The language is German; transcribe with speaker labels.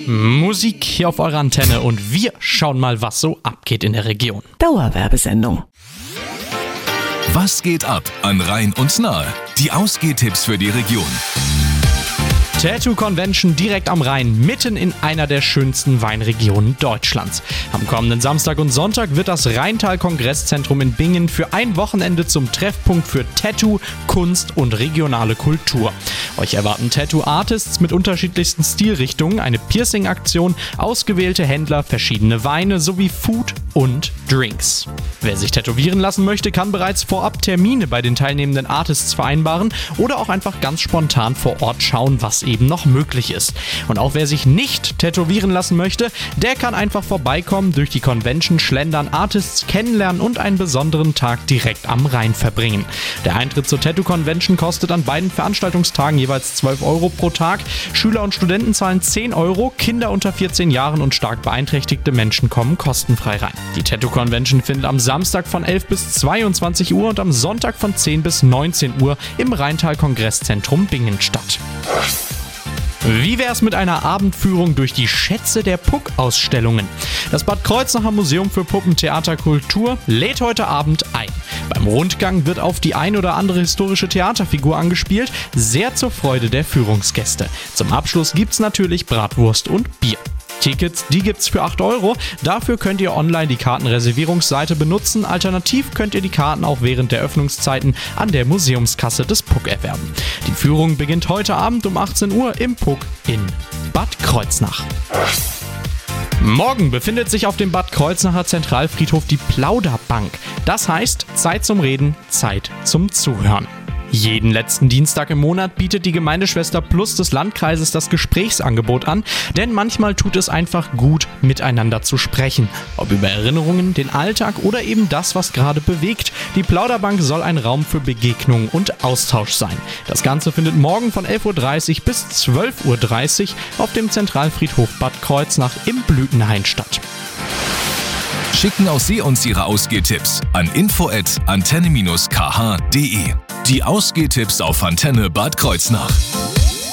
Speaker 1: Musik hier auf eurer Antenne und wir schauen mal, was so abgeht in der Region.
Speaker 2: Dauerwerbesendung.
Speaker 3: Was geht ab an Rhein und Nahe? Die Ausgehtipps für die Region.
Speaker 1: Tattoo Convention direkt am Rhein, mitten in einer der schönsten Weinregionen Deutschlands. Am kommenden Samstag und Sonntag wird das Rheintal-Kongresszentrum in Bingen für ein Wochenende zum Treffpunkt für Tattoo, Kunst und regionale Kultur. Euch erwarten Tattoo-Artists mit unterschiedlichsten Stilrichtungen, eine Piercing-Aktion, ausgewählte Händler, verschiedene Weine sowie Food und Drinks. Wer sich tätowieren lassen möchte, kann bereits vorab Termine bei den teilnehmenden Artists vereinbaren oder auch einfach ganz spontan vor Ort schauen, was eben noch möglich ist. Und auch wer sich nicht tätowieren lassen möchte, der kann einfach vorbeikommen, durch die Convention schlendern, Artists kennenlernen und einen besonderen Tag direkt am Rhein verbringen. Der Eintritt zur Tattoo Convention kostet an beiden Veranstaltungstagen jeweils 12 € pro Tag. Schüler und Studenten zahlen 10 €, Kinder unter 14 Jahren und stark beeinträchtigte Menschen kommen kostenfrei rein. Die Tattoo Convention findet am Samstag von 11 bis 22 Uhr und am Sonntag von 10 bis 19 Uhr im Rheintal-Kongresszentrum Bingen statt. Wie wär's mit einer Abendführung durch die Schätze der Puck-Ausstellungen? Das Bad Kreuznacher Museum für Puppentheaterkultur lädt heute Abend ein. Beim Rundgang wird auf die ein oder andere historische Theaterfigur angespielt, sehr zur Freude der Führungsgäste. Zum Abschluss gibt's natürlich Bratwurst und Bier. Tickets, die gibt's für 8 €. Dafür könnt ihr online die Kartenreservierungsseite benutzen. Alternativ könnt ihr die Karten auch während der Öffnungszeiten an der Museumskasse des Puck erwerben. Die Führung beginnt heute Abend um 18 Uhr im Puck in Bad Kreuznach. Morgen befindet sich auf dem Bad Kreuznacher Zentralfriedhof die Plauderbank. Das heißt, Zeit zum Reden, Zeit zum Zuhören. Jeden letzten Dienstag im Monat bietet die Gemeindeschwester Plus des Landkreises das Gesprächsangebot an, denn manchmal tut es einfach gut, miteinander zu sprechen. Ob über Erinnerungen, den Alltag oder eben das, was gerade bewegt. Die Plauderbank soll ein Raum für Begegnung und Austausch sein. Das Ganze findet morgen von 11:30 Uhr bis 12:30 Uhr auf dem Zentralfriedhof Bad Kreuznach im Blütenhain statt.
Speaker 3: Schicken auch Sie uns Ihre Ausgehtipps an info@antenne-kh.de. Die Ausgehtipps auf Antenne Bad Kreuznach.